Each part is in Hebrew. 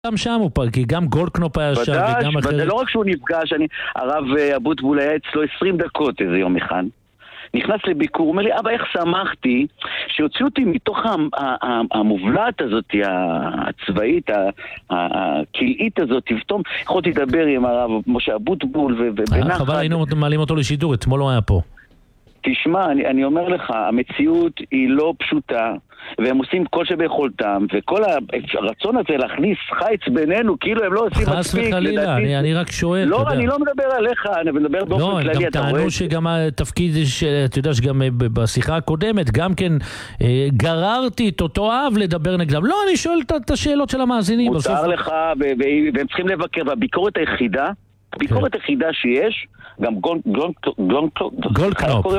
גם שם, כי גם גולדקנופ היה שם וגם אחרים. זה לא רק שהוא נפגש, הרב אבוטבול היה אצלו 20 דקות איזה יום אחד. נכנס לביקור, הוא אומר לי, אבא, איך שמחתי שהוציאו אותי מתוך המובלעת הזאת, הצבאית, הכלאית הזאת, ופתאום יכולתי לדבר עם הרב משה אבוטבול ובנחת. חבל, היינו מעלים אותו לשידור, אתמול לא היה פה. תשמע, אני אומר לך, המציאות היא לא פשוטה, והם עושים כל שביכולתם, וכל הרצון הזה להכניס חיץ בינינו, כאילו הם לא עושים מספיק. חס וחלילה, אני רק שואל. לא, אני לא מדבר עליך, אני מדבר באופן כללי. גם טענו שגם התפקיד, אתה יודע שגם בשיחה הקודמת, גם כן גררתי את אותו אב לדבר נגדם. לא, אני שואל את השאלות של המאזינים. מותר לך, והם צריכים לבקר, והביקורת היחידה, הביקורת היחידה שיש, גם גולדקנופ,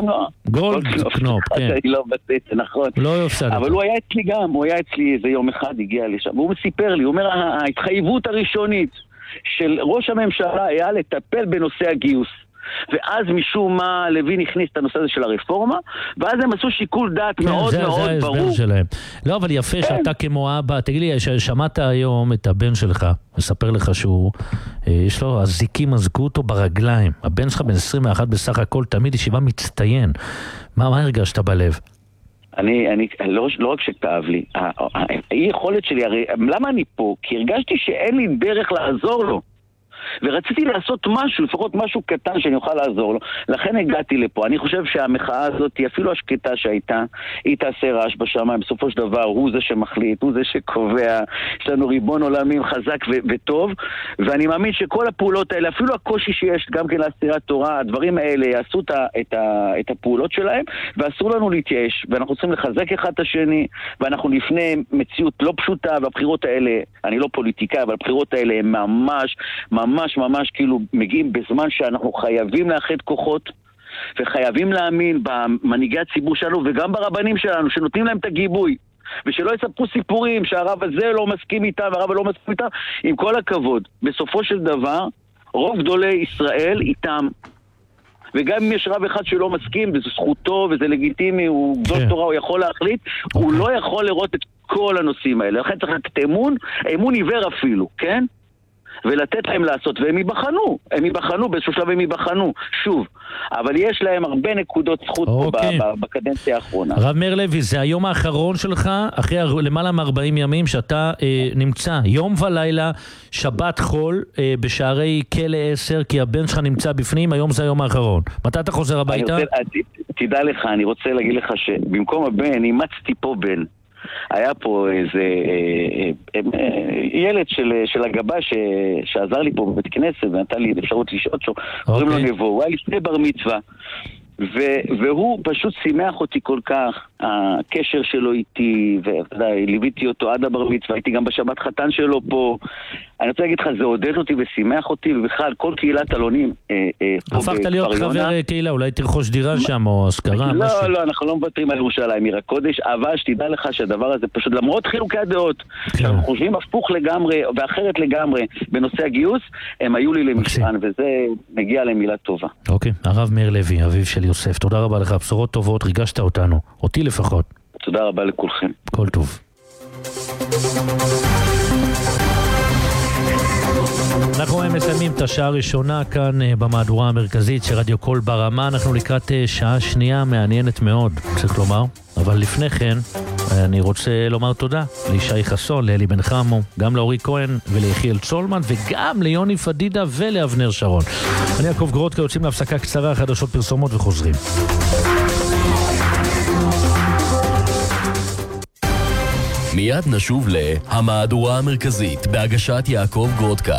כן. לא בסט, נכון. לא יופסד. אבל הוא היה אצלי גם, הוא היה אצלי איזה יום אחד, הגיע לי שם, והוא סיפר לי, הוא אומר, ההתחייבות הראשונית של ראש הממשלה היה לטפל בנושא הגיוס. ואז משום מה לוין הכניס את הנושא הזה של הרפורמה, ואז הם עשו שיקול דעת מאוד מאוד ברור. לא, אבל יפה שאתה כמו אבא, תגיד לי, שמעת היום את הבן שלך, מספר לך שהוא, יש לו, הזיקים עזקו אותו ברגליים. הבן שלך בן 21 בסך הכל, תמיד ישיבה מצטיין. מה הרגשת בלב? אני לא רק שכאב לי, היא יכולת שלי, הרי למה אני פה? כי הרגשתי שאין לי דרך לעזור לו. ורציתי לעשות משהו, לפחות משהו קטן שאני אוכל לעזור לו. לכן הגעתי לפה. אני חושב שהמחאה הזאת, אפילו השקטה שהייתה, היא תעשה רעש בשמיים. בסופו של דבר, הוא זה שמחליט, הוא זה שקובע. יש לנו ריבון עולמים חזק וטוב. ואני מאמין שכל הפעולות האלה, אפילו הקושי שיש גם כן להסתירת תורה, הדברים האלה יעשו את הפעולות שלהם, ואסור לנו להתייאש. ואנחנו צריכים לחזק אחד את השני, ואנחנו לפני מציאות לא פשוטה, והבחירות האלה, אני לא פוליטיקאי, אבל הבחירות האלה הן ממש כאילו מגיעים בזמן שאנחנו חייבים לאחד כוחות וחייבים להאמין במנהיגי הציבור שלנו וגם ברבנים שלנו שנותנים להם את הגיבוי ושלא יספרו סיפורים שהרב הזה לא מסכים איתם והרב לא מסכים איתם. עם כל הכבוד, בסופו של דבר רוב גדולי ישראל איתם, וגם אם יש רב אחד שלא מסכים וזה זכותו וזה לגיטימי, הוא גדול תורה, הוא יכול להחליט, הוא לא יכול לראות את כל הנושאים האלה. לכן צריך לתת אמון עיוור אפילו, כן? ולתת להם לעשות, והם ייבחנו, באיזשהו שלב הם ייבחנו, שוב. אבל יש להם הרבה נקודות זכות פה בקדנציה האחרונה. רב מאיר לוי, זה היום האחרון שלך, אחרי למעלה מ-40 ימים, שאתה נמצא יום ולילה, שבת חול, בשערי כלא 10, כי הבן שלך נמצא בפנים, היום זה היום האחרון. מתי אתה חוזר הביתה? תדע לך, אני רוצה להגיד לך שבמקום הבן, אימצתי פה בן. היה פה איזה ילד של הגבה שעזר לי פה בבית כנסת ונתן לי אפשרות לשעות שו, קוראים לו נבו, הוא היה לפני בר מצווה והוא פשוט שימח אותי כל כך, הקשר שלו איתי, וליוויתי אותו עד הבר מצווה, הייתי גם בשבת חתן שלו פה. אני רוצה להגיד לך, זה עודד אותי ושימח אותי, ובכלל כל קהילת אלונים הפכת להיות חבר קהילה, אולי תרכוש דירה שם או השכרה? לא, אנחנו לא מוותרים על ירושלים, עיר הקודש, אבל שתדע לך שהדבר הזה פשוט, למרות חילוקי הדעות, שאנחנו חושבים הפוך לגמרי ואחרת לגמרי בנושא הגיוס, הם היו לי למשכן, וזה מגיע למילה טובה. אוקיי, הרב מאיר לוי, אביו של יוסף, תודה רבה לך, בשורות טובות, ריגשת אותנו, אותי לפחות. תודה רבה לכולכם. כל טוב. אנחנו מסיימים את השעה הראשונה כאן במהדורה המרכזית של רדיו קול ברמה. אנחנו לקראת שעה שנייה מעניינת מאוד, צריך לומר. אבל לפני כן, אני רוצה לומר תודה לישי חסון, לאלי בן חמו, גם לאורי כהן וליחיאל צולמן, וגם ליוני פדידה ולאבנר שרון. אני יעקב גרודקה, יוצאים להפסקה קצרה, חדשות פרסומות וחוזרים. מיד נשוב להמהדורה המרכזית בהגשת יעקב גרודקה.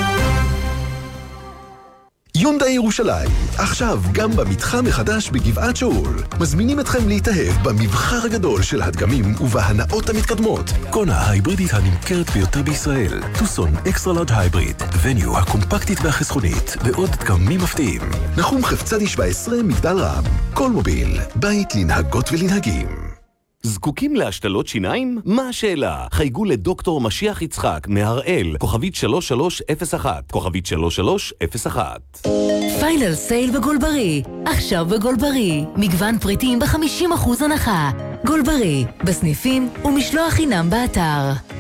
יונדאי ירושלים, עכשיו גם במתחם החדש בגבעת שאול. מזמינים אתכם להתאהב במבחר הגדול של הדגמים ובהנאות המתקדמות. קונה ההיברידית הנמכרת ביותר בישראל, טוסון אקסטרה לארג' הייבריד, וניו הקומפקטית והחסכונית, ועוד דגמים מפתיעים. נחום חפצדי 17, מגדל רם. כל מוביל, בית לנהגות ולנהגים. זקוקים להשתלות שיניים? מה השאלה? חייגו לדוקטור משיח יצחק מהראל, כוכבית 3301, כוכבית 3301. פיינל סייל בגולברי. עכשיו בגולברי. מגוון פריטים ב50% הנחה. גולברי, בסניפים ומשלוח חינם באתר.